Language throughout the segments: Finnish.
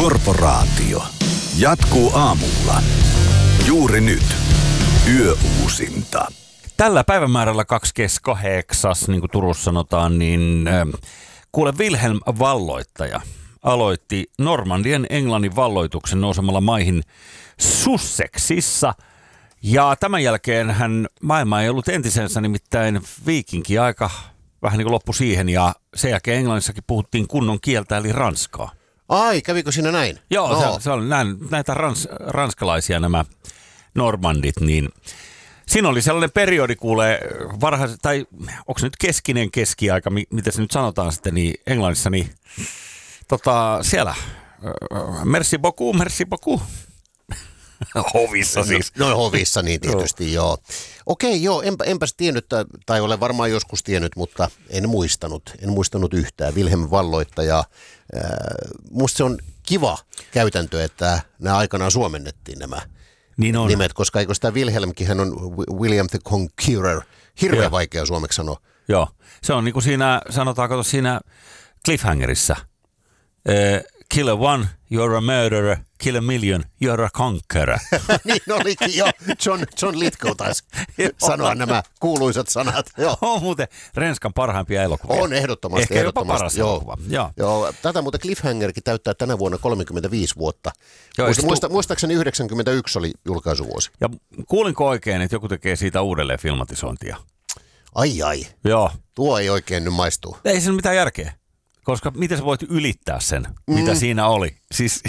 Korporaatio jatkuu aamulla. Juuri nyt. Yöuusinta. Tällä päivämäärällä 2.8, niin kuin Turussa sanotaan, niin kuule Wilhelm valloittaja aloitti Normandian Englannin valloituksen nousemalla maihin Sussexissa. Ja tämän jälkeen maailma ei ollut entisensä, nimittäin viikinki aika vähän niin kuin loppui siihen. Ja sen jälkeen Englannissakin puhuttiin kunnon kieltä eli ranskaa. Ai, kävikö siinä näin? Joo, no. se oli näitä ranskalaisia nämä normandit, niin siinä oli sellainen periodi, kuulee tai onko se nyt keskinen keskiaika, mitä se nyt sanotaan sitten, niin Englannissa, niin siellä, merci beaucoup. Hovissa siis. No hovissa niin tietysti, joo. Okei, joo, enpäs tiennyt, tai olen varmaan joskus tiennyt, mutta en muistanut yhtään. Wilhelm valloittaja. Musta se on kiva käytäntö, että nämä aikanaan suomennettiin nämä nimet, koska eikö sitä Wilhelmkin, hän on William the Conqueror, hirveän vaikea suomeksi sanoa. Joo, se on niin kuin siinä, sanotaanko siinä cliffhangerissa. Kill a one, you're a murderer. Kill a million, you're a conqueror. Niin olikin jo. John Lithgow taisi sanoa nämä kuuluisat sanat. Joo. On muuten Renskan parhaimpia elokuvia. On ehdottomasti. Ehkä jopa paras elokuva. Joo. Tätä muuten Cliffhangerkin täyttää tänä vuonna 35 vuotta. Joo, muistaakseni 91 oli julkaisuvuosi. Ja kuulinko oikein, että joku tekee siitä uudelleen filmatisointia? Ai. Joo. Tuo ei oikein nyt maistuu. Ei siinä mitään järkeä. Koska miten sä voit ylittää sen, mitä siinä oli? Siis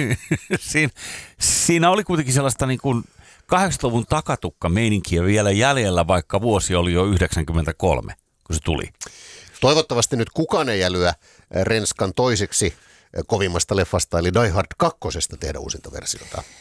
siinä oli kuitenkin sellaista niin kuin 80-luvun takatukka-meininkiä vielä jäljellä, vaikka vuosi oli jo 93, kun se tuli. Toivottavasti nyt kukaan ei älyä Renskan toiseksi kovimmasta leffasta, eli Die Hard 2. tehdä uusinta versiota.